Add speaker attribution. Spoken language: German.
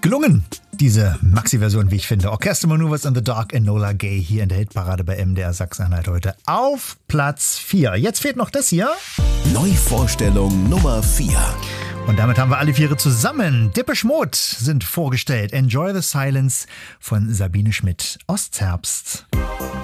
Speaker 1: Gelungen, diese Maxi-Version, wie ich finde. Orchester Maneuvers in the Dark, Enola Gay hier in der Hitparade bei MDR Sachsen-Anhalt heute auf Platz 4. Jetzt fehlt noch das hier.
Speaker 2: Neuvorstellung Nummer 4.
Speaker 1: Und damit haben wir alle Viere zusammen. Depeche Mode sind vorgestellt. Enjoy the Silence von Sabine Schmidt. Ostherbst.